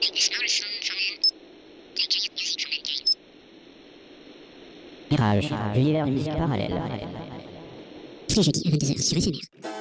Mirage, l'univers de musique parallèle. Tous les jeudis à 22h sur SMR.